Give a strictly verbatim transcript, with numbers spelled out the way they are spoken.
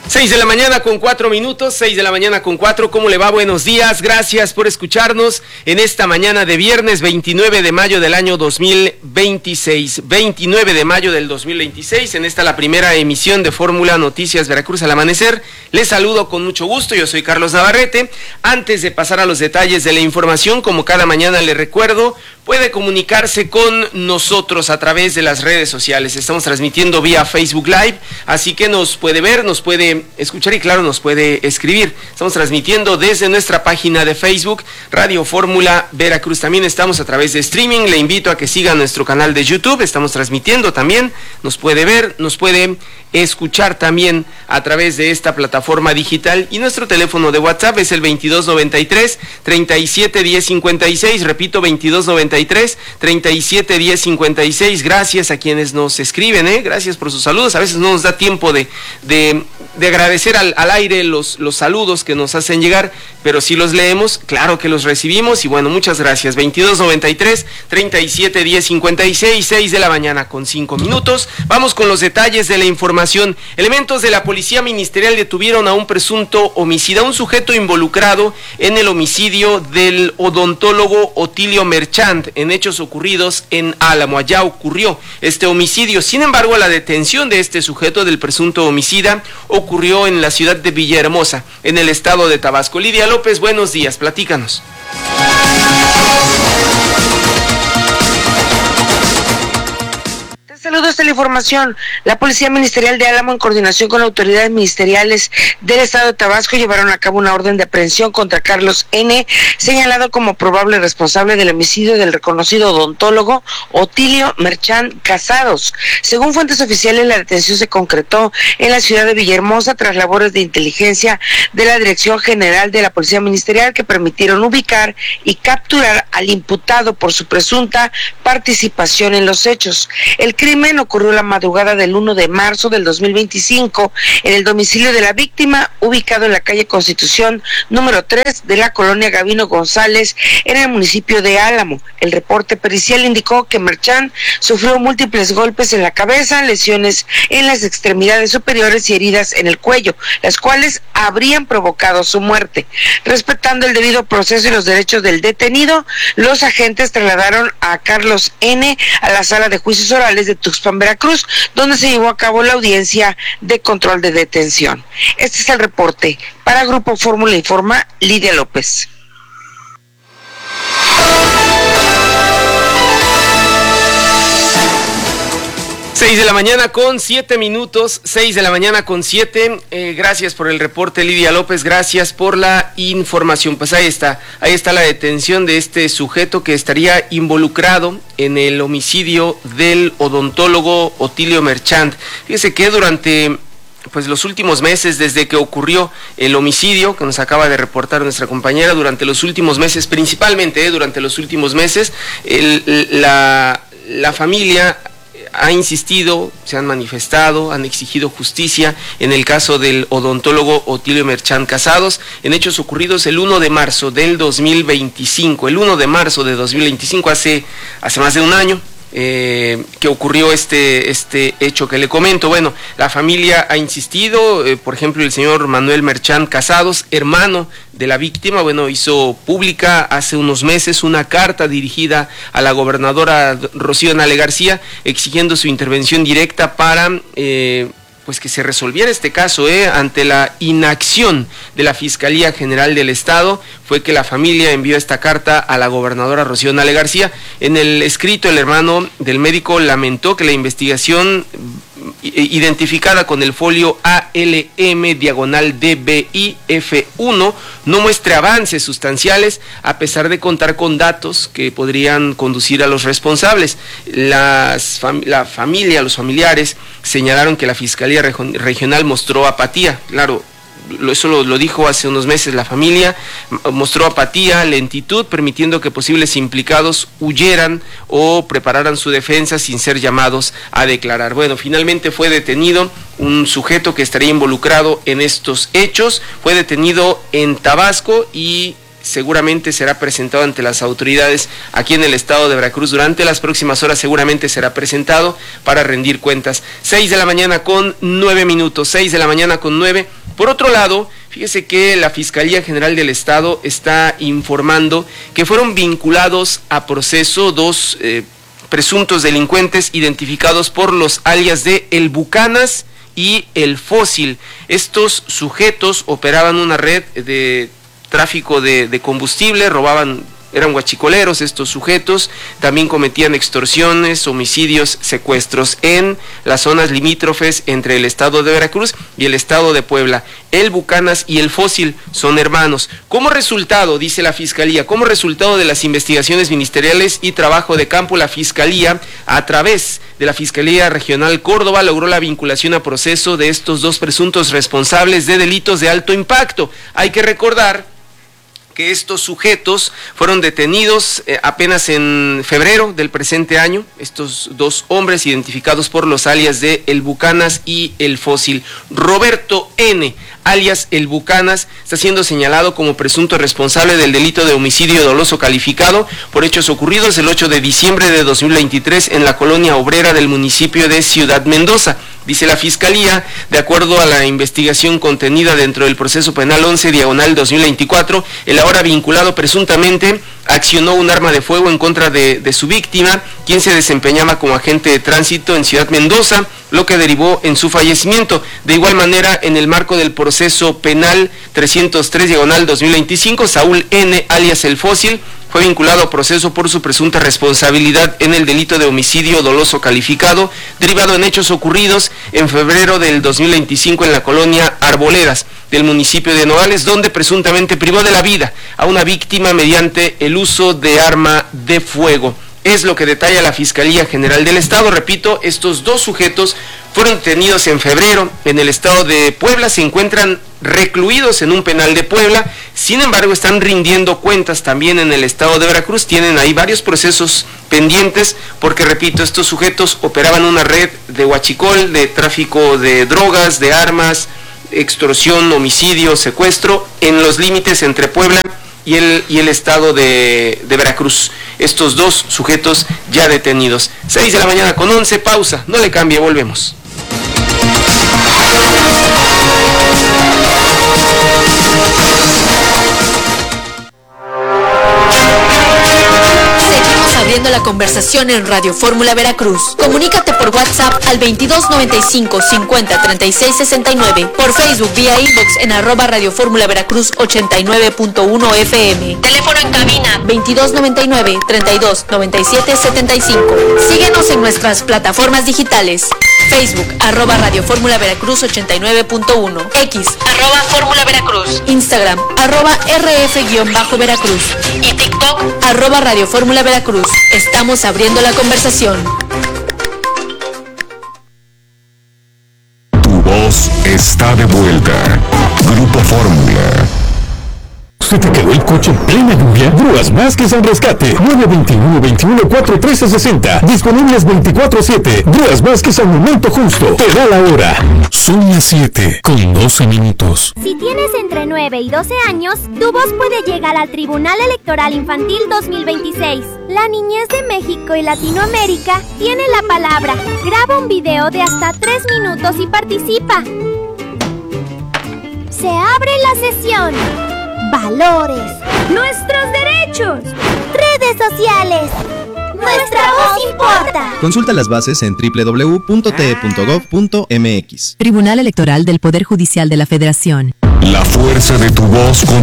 Seis de la mañana con cuatro minutos, seis de la mañana con cuatro, ¿cómo le va? Buenos días, gracias por escucharnos en esta mañana de viernes veintinueve de mayo del año dos mil veintiséis, veintinueve de mayo del dos mil veintiséis, en esta la primera emisión de Fórmula Noticias Veracruz al Amanecer. Les saludo con mucho gusto, yo soy Carlos Navarrete. Antes de pasar a los detalles de la información, como cada mañana le recuerdo, puede comunicarse con nosotros a través de las redes sociales. Estamos transmitiendo vía Facebook Live, así que nos puede ver, nos puede escuchar y claro, nos puede escribir. Estamos transmitiendo desde nuestra página de Facebook, Radio Fórmula Veracruz. También estamos a través de streaming. Le invito a que siga nuestro canal de YouTube. Estamos transmitiendo también. Nos puede ver, nos puede escuchar también a través de esta plataforma digital. Y nuestro teléfono de WhatsApp es el veintidós noventa y tres, treinta y siete diez cincuenta y seis. Repito, veintidós noventa y tres, treinta y siete diez cincuenta y seis. Gracias a quienes nos escriben, ¿eh? Gracias por sus saludos. A veces no nos da tiempo de, de, de agradecer al, al aire los, los saludos que nos hacen llegar, pero si los leemos, claro que los recibimos. Y bueno, muchas gracias. veintidós noventa y tres, treinta y siete diez cincuenta y seis, seis de la mañana con cinco minutos. Vamos con los detalles de la información. Elementos de la Policía Ministerial detuvieron a un presunto homicida, un sujeto involucrado en el homicidio del odontólogo Otilio Merchant, en hechos ocurridos en Álamo. Allá ocurrió este homicidio. Sin embargo, la detención de este sujeto, del presunto homicida, ocurrió en la ciudad de Villahermosa, en el estado de Tabasco. Lidia López, buenos días, platícanos. Saludos a la información. La Policía Ministerial de Álamo, en coordinación con autoridades ministeriales del estado de Tabasco, llevaron a cabo una orden de aprehensión contra Carlos N., señalado como probable responsable del homicidio del reconocido odontólogo Otilio Merchant Casados. Según fuentes oficiales, la detención se concretó en la ciudad de Villahermosa tras labores de inteligencia de la Dirección General de la Policía Ministerial, que permitieron ubicar y capturar al imputado por su presunta participación en los hechos. El crimen ocurrió la madrugada del uno de marzo del dos mil veinticinco en el domicilio de la víctima, ubicado en la calle Constitución número tres de la colonia Gavino González, en el municipio de Álamo. El reporte pericial indicó que Merchant sufrió múltiples golpes en la cabeza, lesiones en las extremidades superiores y heridas en el cuello, las cuales habrían provocado su muerte. Respetando el debido proceso y los derechos del detenido, los agentes trasladaron a Carlos N. a la sala de juicios orales de Tuxpan, Veracruz, donde se llevó a cabo la audiencia de control de detención. Este es el reporte. Para Grupo Fórmula Informa, Lidia López. Seis de la mañana con siete minutos, seis de la mañana con siete. Eh, gracias por el reporte, Lidia López, gracias por la información. Pues ahí está, ahí está la detención de este sujeto que estaría involucrado en el homicidio del odontólogo Otilio Merchant. Fíjese que durante pues los últimos meses, desde que ocurrió el homicidio que nos acaba de reportar nuestra compañera, durante los últimos meses, principalmente eh, durante los últimos meses, el, la, la familia ha insistido, se han manifestado, han exigido justicia en el caso del odontólogo Otilio Merchant Casados, en hechos ocurridos el uno de marzo del dos mil veinticinco, el uno de marzo de dos mil veinticinco, hace, hace más de un año. Eh, que ocurrió este, este hecho que le comento. Bueno, la familia ha insistido, eh, por ejemplo, el señor Manuel Merchant Casados, hermano de la víctima, bueno, hizo pública hace unos meses una carta dirigida a la gobernadora Rocío Nale García, exigiendo su intervención directa para eh, pues que se resolviera este caso, eh, ante la inacción de la Fiscalía General del Estado. Fue que la familia envió esta carta a la gobernadora Rocío Nale García. En el escrito, el hermano del médico lamentó que la investigación identificada con el folio A L M diagonal D B I F uno no muestre avances sustanciales, a pesar de contar con datos que podrían conducir a los responsables. Las fam la familia, los familiares señalaron que la Fiscalía Regional mostró apatía. Claro, eso lo, lo dijo hace unos meses la familia, mostró apatía, lentitud, permitiendo que posibles implicados huyeran o prepararan su defensa sin ser llamados a declarar. Bueno, finalmente fue detenido un sujeto que estaría involucrado en estos hechos, fue detenido en Tabasco y seguramente será presentado ante las autoridades aquí en el estado de Veracruz. Durante las próximas horas seguramente será presentado para rendir cuentas. Seis de la mañana con nueve minutos, seis de la mañana con nueve. Por otro lado, fíjese que la Fiscalía General del Estado está informando que fueron vinculados a proceso dos eh, presuntos delincuentes identificados por los alias de El Bucanas y El Fósil. Estos sujetos operaban una red de tráfico de, de combustible, robaban, eran guachicoleros estos sujetos, también cometían extorsiones, homicidios, secuestros en las zonas limítrofes entre el estado de Veracruz y el estado de Puebla. El Bucanas y El Fósil son hermanos. Como resultado, dice la Fiscalía, como resultado de las investigaciones ministeriales y trabajo de campo, la Fiscalía, a través de la Fiscalía Regional Córdoba, logró la vinculación a proceso de estos dos presuntos responsables de delitos de alto impacto. Hay que recordar que estos sujetos fueron detenidos eh, apenas en febrero del presente año, estos dos hombres identificados por los alias de El Bucanas y El Fósil. Roberto N., alias El Bucanas, está siendo señalado como presunto responsable del delito de homicidio doloso calificado por hechos ocurridos el ocho de diciembre de dos mil veintitrés en la colonia obrera del municipio de Ciudad Mendoza. Dice la Fiscalía, de acuerdo a la investigación contenida dentro del proceso penal once diagonal dos mil veinticuatro, el ahora vinculado presuntamente accionó un arma de fuego en contra de, de su víctima, quien se desempeñaba como agente de tránsito en Ciudad Mendoza, lo que derivó en su fallecimiento. De igual manera, en el marco del proceso penal trescientos tres diagonal dos mil veinticinco, Saúl N., alias El Fósil, fue vinculado a proceso por su presunta responsabilidad en el delito de homicidio doloso calificado, derivado en hechos ocurridos en febrero del dos mil veinticinco en la colonia Arboledas del municipio de Nogales, donde presuntamente privó de la vida a una víctima mediante el uso de arma de fuego. Es lo que detalla la Fiscalía General del Estado. Repito, estos dos sujetos fueron detenidos en febrero en el estado de Puebla, se encuentran recluidos en un penal de Puebla, sin embargo están rindiendo cuentas también en el estado de Veracruz, tienen ahí varios procesos pendientes, porque repito, estos sujetos operaban una red de huachicol, de tráfico de drogas, de armas, extorsión, homicidio, secuestro, en los límites entre Puebla y el, y el estado de, de Veracruz. Estos dos sujetos ya detenidos. seis de la mañana con once, pausa, no le cambie, volvemos. Seguimos abriendo la conversación en Radio Fórmula Veracruz. Comunícate por WhatsApp al veintidós noventa y cinco cincuenta treinta y seis sesenta y nueve, por Facebook vía inbox en arroba Radio Fórmula Veracruz ochenta y nueve punto uno F M. Teléfono en cabina veintidós noventa y nueve treinta y dos noventa y siete setenta y cinco. Síguenos en nuestras plataformas digitales. Facebook, arroba Radio Fórmula Veracruz ochenta y nueve punto uno, X, arroba Fórmula Veracruz, Instagram, arroba R F-Veracruz y TikTok, arroba Radio Fórmula Veracruz. Estamos abriendo la conversación. Tu voz está de vuelta. Grupo Fórmula. ¿Se te quedó el coche en plena lluvia? Grúas Vázquez al rescate. nueve veintiuno veintiuno cuatro trece sesenta. Disponibles veinticuatro siete. Grúas Vázquez al momento justo. Te da la hora. Son las siete con doce minutos. Si tienes entre nueve y doce años, tu voz puede llegar al Tribunal Electoral Infantil dos mil veintiséis. La niñez de México y Latinoamérica tiene la palabra. Graba un video de hasta tres minutos y participa. Se abre la sesión. Valores. Nuestros derechos. Redes sociales. Nuestra voz importa. Consulta las bases en doble u doble u doble u punto t e punto gov punto m x. Tribunal Electoral del Poder Judicial de la Federación. La fuerza de tu voz con